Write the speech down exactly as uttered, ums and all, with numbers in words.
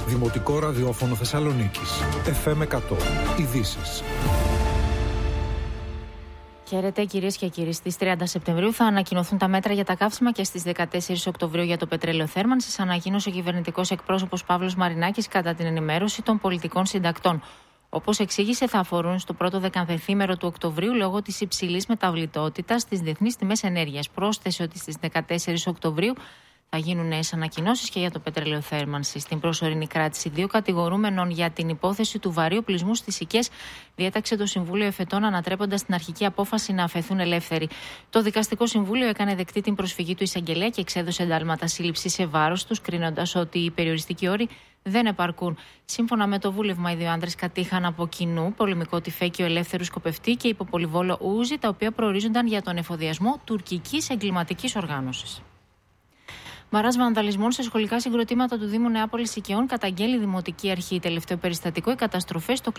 Δημοτικό ραδιόφωνο Θεσσαλονίκης. εφ εμ εκατό. Ειδήσεις. Χαίρετε κυρίες και κύριοι. Στις τριάντα Σεπτεμβρίου θα ανακοινωθούν τα μέτρα για τα καύσιμα και στις δεκατέσσερις Οκτωβρίου για το πετρέλαιο θέρμανσης, ανακοίνωσε ο κυβερνητικός εκπρόσωπος Παύλος Μαρινάκης κατά την ενημέρωση των πολιτικών συντακτών. Όπως εξήγησε, θα αφορούν στο πρώτο δεκανθεθήμερο του Οκτωβρίου λόγω της υψηλής μεταβλητότητας στις διεθνείς τιμές ενέργειας. Πρόσθεσε ότι στις δεκατέσσερις Οκτωβρίου θα γίνουν νέες ανακοινώσεις και για το πετρέλαιο θέρμανσης. Στην προσωρινή κράτηση δύο κατηγορούμενων για την υπόθεση του βαρύου πλεισμού στις οικές διέταξε το Συμβούλιο Εφετών, ανατρέποντας την αρχική απόφαση να αφαιθούν ελεύθεροι. Το Δικαστικό Συμβούλιο έκανε δεκτή την προσφυγή του εισαγγελέα και εξέδωσε εντάλματα σύλληψης σε βάρος τους, κρίνοντας ότι οι περιοριστικοί όροι δεν επαρκούν. Σύμφωνα με το βούλευμα, οι δύο άντρες κατήχαν από κοινού πολεμικό τυφέκιο ελεύθερου σκοπευτή και υποπολιβόλο ούζι, τα οποία προορίζονταν για τον εφοδιασμό τουρκικής εγκληματικής οργάνωσης. Μαράς βανδαλισμών σε σχολικά συγκροτήματα του Δήμου Νεάπολης Οικειών καταγγέλει η Δημοτική Αρχή. Τελευταίο περιστατικό, οι καταστροφές στο